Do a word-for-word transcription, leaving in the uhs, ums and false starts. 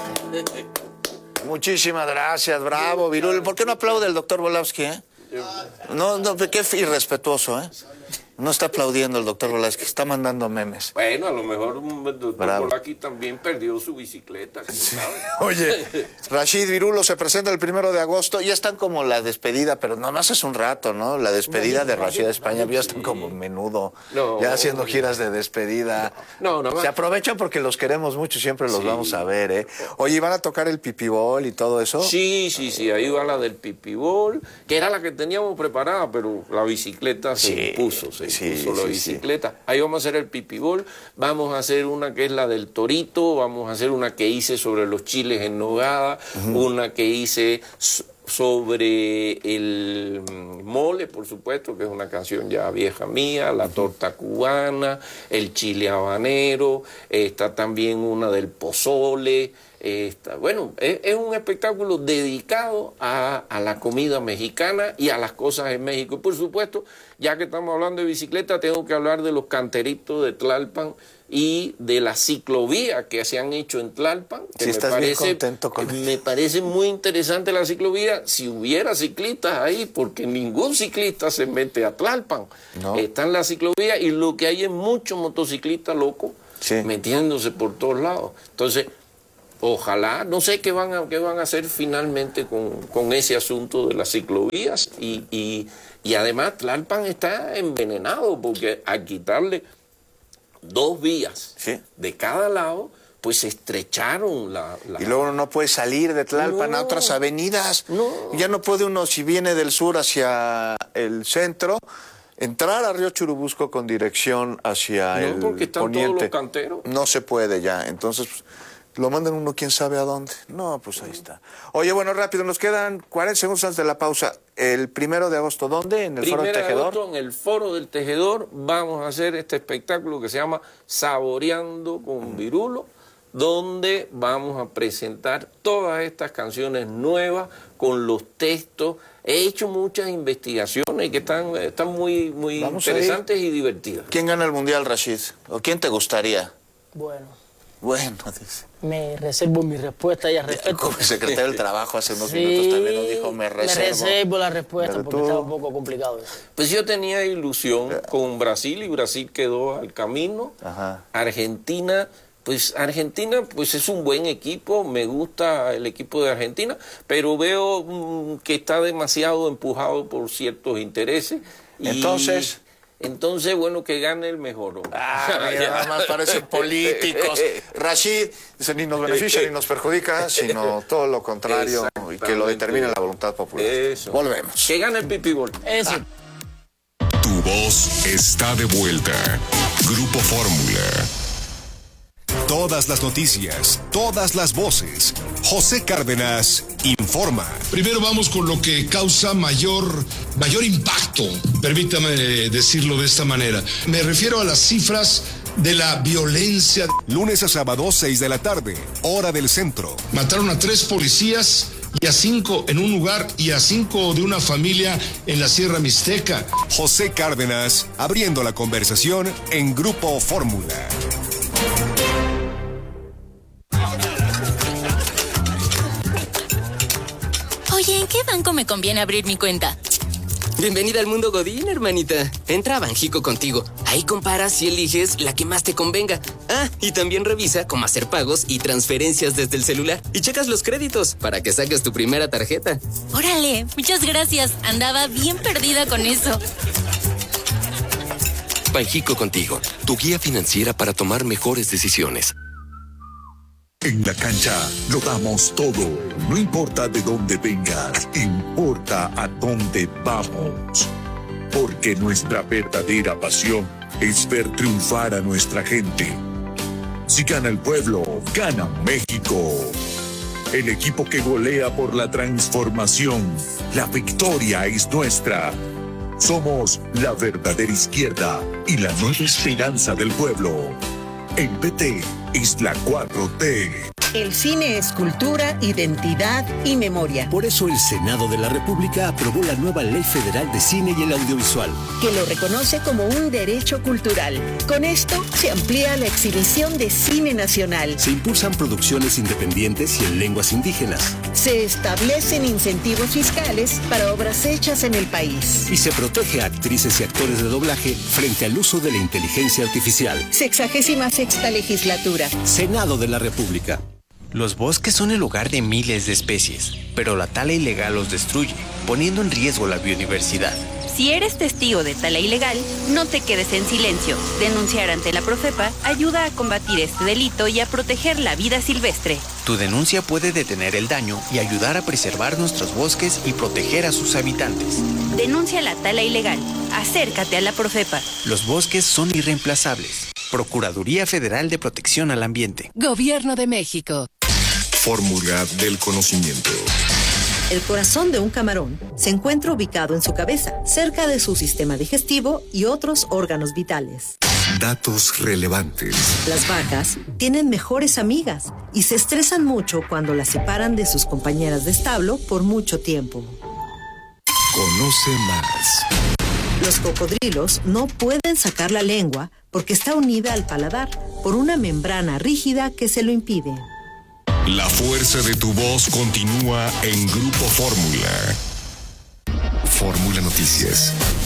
Muchísimas gracias, bravo, Virul. ¿Por qué no aplaude el doctor Volávsky, eh? No, no, qué irrespetuoso, ¿eh? No está aplaudiendo el doctor Volávsky, está mandando memes. Bueno, a lo mejor el doctor Volávsky también perdió su bicicleta, sí. Oye, Rashid Virulo se presenta el primero de agosto, ya están como la despedida, pero no, no hace un rato, ¿no? La despedida de Rashid de España, ya están como menudo, no, ya haciendo giras de despedida. No, no, no. Se aprovechan porque los queremos mucho, siempre los sí. vamos a ver, ¿eh? Oye, ¿van a tocar el pipibol y todo eso? Sí, sí, sí, ahí va la del pipibol, que era la que teníamos preparada, pero la bicicleta se sí. impuso, se Sí, sí, la bicicleta. Sí. Ahí vamos a hacer el pipibol, vamos a hacer una que es la del torito, vamos a hacer una que hice sobre los chiles en nogada, uh-huh. una que hice sobre el mole, por supuesto, que es una canción ya vieja mía, la uh-huh. torta cubana, el chile habanero, está también una del pozole. Esta, bueno, es, es un espectáculo dedicado a, a la comida mexicana y a las cosas en México. Y por supuesto, ya que estamos hablando de bicicleta, tengo que hablar de los canteritos de Tlalpan y de la ciclovía que se han hecho en Tlalpan. Que si me estás parece, bien contento con Me eso. parece muy interesante la ciclovía, si hubiera ciclistas ahí, porque ningún ciclista se mete a Tlalpan. No. Está en la ciclovía y lo que hay es muchos motociclistas locos sí. metiéndose por todos lados. Entonces, ojalá, no sé qué van a, qué van a hacer finalmente con, con ese asunto de las ciclovías y, y, y además Tlalpan está envenenado porque al quitarle dos vías ¿Sí? de cada lado, pues se estrecharon la, la... Y luego uno no puede salir de Tlalpan no, a otras avenidas, no. ya no puede uno, si viene del sur hacia el centro, entrar a Río Churubusco con dirección hacia no, el porque están poniente. Todos los canteros. No se puede ya, entonces... Lo mandan uno quién sabe a dónde. No, pues ahí está. Oye, bueno, rápido, nos quedan cuarenta segundos antes de la pausa. El primero de agosto, ¿dónde? ¿En el Foro del Tejedor? Primero de agosto, en el Foro del Tejedor, vamos a hacer este espectáculo que se llama Saboreando con mm. Virulo, donde vamos a presentar todas estas canciones nuevas con los textos. He hecho muchas investigaciones que están, están muy, muy interesantes y divertidas. ¿Quién gana el Mundial, Rashid? ¿O quién te gustaría? Bueno. Bueno, dice. Me reservo mi respuesta y al respecto. Como el secretario del Trabajo hace unos sí, minutos también nos dijo, me reservo. Me reservo la respuesta Pero porque tú... está un poco complicado eso. Pues yo tenía ilusión con Brasil y Brasil quedó al camino. Ajá. Argentina, pues Argentina pues es un buen equipo, me gusta el equipo de Argentina, pero veo mmm, que está demasiado empujado por ciertos intereses. Entonces... Y... Entonces, bueno, que gane el mejor. Ah, mira, nada más parecen políticos. Rashid dice, ni nos beneficia ni nos perjudica, sino todo lo contrario, y que lo determine la voluntad popular. Eso. Volvemos. Que gane el pipibol. Eso. Ah. Tu voz está de vuelta. Grupo Fórmula. Todas las noticias, todas las voces. José Cárdenas informa. Primero vamos con lo que causa mayor, mayor impacto, permítame decirlo de esta manera. Me refiero a las cifras de la violencia. Lunes a sábado, seis de la tarde, hora del centro. Mataron a tres policías y a cinco en un lugar y a cinco de una familia en la Sierra Mixteca. José Cárdenas, abriendo la conversación en Grupo Fórmula. Oye, ¿en qué banco me conviene abrir mi cuenta? Bienvenida al mundo Godín, hermanita. Entra a Banjico Contigo. Ahí comparas y eliges la que más te convenga. Ah, y también revisa cómo hacer pagos y transferencias desde el celular. Y checas los créditos para que saques tu primera tarjeta. Órale, muchas gracias. Andaba bien perdida con eso. Banjico Contigo, tu guía financiera para tomar mejores decisiones. En la cancha lo damos todo, no importa de dónde vengas, importa a dónde vamos. Porque nuestra verdadera pasión es ver triunfar a nuestra gente. Si gana el pueblo, gana México. El equipo que golea por la transformación, la victoria es nuestra. Somos la verdadera izquierda y la nueva esperanza del pueblo. El P T es la cuatro T. El cine es cultura, identidad y memoria. Por eso el Senado de la República aprobó la nueva Ley Federal de Cine y el Audiovisual, que lo reconoce como un derecho cultural. Con esto se amplía la exhibición de cine nacional. Se impulsan producciones independientes y en lenguas indígenas. Se establecen incentivos fiscales para obras hechas en el país. Y se protege a actrices y actores de doblaje frente al uso de la inteligencia artificial. Sexagésima sexta legislatura. Senado de la República. Los bosques son el hogar de miles de especies, pero la tala ilegal los destruye, poniendo en riesgo la biodiversidad. Si eres testigo de tala ilegal, no te quedes en silencio. Denunciar ante la Profepa ayuda a combatir este delito y a proteger la vida silvestre. Tu denuncia puede detener el daño y ayudar a preservar nuestros bosques y proteger a sus habitantes. Denuncia la tala ilegal. Acércate a la Profepa. Los bosques son irreemplazables. Procuraduría Federal de Protección al Ambiente. Gobierno de México. Fórmula del conocimiento. El corazón de un camarón se encuentra ubicado en su cabeza, cerca de su sistema digestivo y otros órganos vitales. Datos relevantes. Las vacas tienen mejores amigas y se estresan mucho cuando las separan de sus compañeras de establo por mucho tiempo. Conoce más. Los cocodrilos no pueden sacar la lengua porque está unida al paladar por una membrana rígida que se lo impide. La fuerza de tu voz continúa en Grupo Fórmula. Fórmula Noticias.